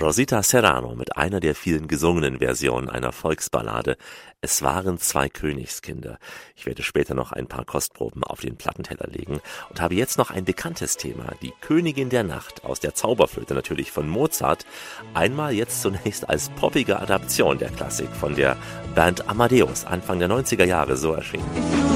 Rosita Serrano mit einer der vielen gesungenen Versionen einer Volksballade. Es waren zwei Königskinder. Ich werde später noch ein paar Kostproben auf den Plattenteller legen und habe jetzt noch ein bekanntes Thema, die Königin der Nacht aus der Zauberflöte, natürlich von Mozart. Einmal jetzt zunächst als poppige Adaption der Klassik von der Band Amadeus, Anfang der 90er Jahre so erschienen.